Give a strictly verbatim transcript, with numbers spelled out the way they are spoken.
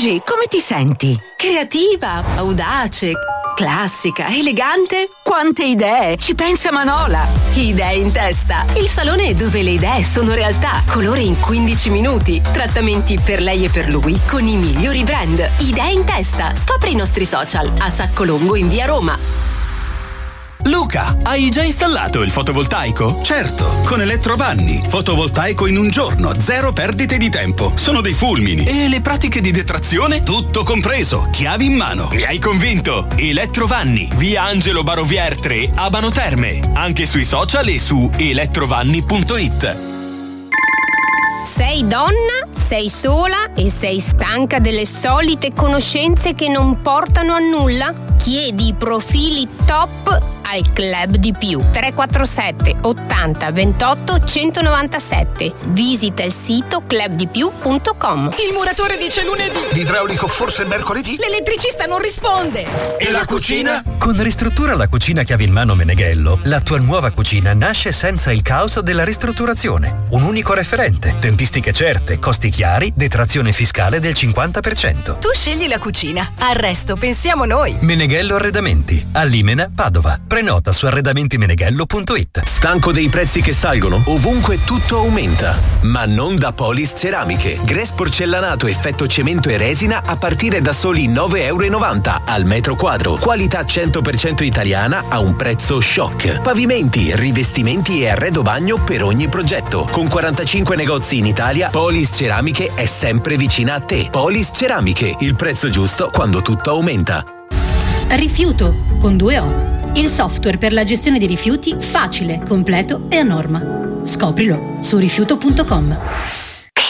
Oggi come ti senti? Creativa, audace, classica, elegante. Quante idee! Ci pensa Manola! Idee in testa. Il salone dove le idee sono realtà. Colore in quindici minuti. Trattamenti per lei e per lui con i migliori brand. Idee in testa. Scopri i nostri social a Saccolongo in via Roma. Luca, hai già installato il fotovoltaico? Certo, con Elettrovanni. Fotovoltaico in un giorno, zero perdite di tempo. Sono dei fulmini. E le pratiche di detrazione? Tutto compreso, chiavi in mano. Mi hai convinto! Elettrovanni, via Angelo Barovier tre, Abano Terme. Anche sui social e su elettrovanni punto it. Sei donna, sei sola e sei stanca delle solite conoscenze che non portano a nulla? Chiedi i profili top al Club di Più. tre quattro sette ottanta ventotto centonovantasette. Visita il sito club di più punto com. Il muratore dice lunedì. L'idraulico forse mercoledì. L'elettricista non risponde. E la cucina? Con Ristruttura la cucina chiavi in mano Meneghello, la tua nuova cucina nasce senza il caos della ristrutturazione. Un unico referente, tempistiche certe, costi chiari, detrazione fiscale del cinquanta per cento. Tu scegli la cucina, al resto pensiamo noi. Meneghello Arredamenti, a Limena, Padova. Prenota su arredamenti meneghello punto it. Stanco dei prezzi che salgono? Ovunque tutto aumenta. Ma non da Polis Ceramiche. Gres porcellanato effetto cemento e resina a partire da soli nove e novanta euro al metro quadro. Qualità cento per cento italiana a un prezzo shock. Pavimenti, rivestimenti e arredo bagno per ogni progetto. Con quarantacinque negozi in Italia, Polis Ceramiche è sempre vicina a te. Polis Ceramiche, il prezzo giusto quando tutto aumenta. Rifiuto con due O. Il software per la gestione dei rifiuti facile, completo e a norma. Scoprilo su rifiuto punto com.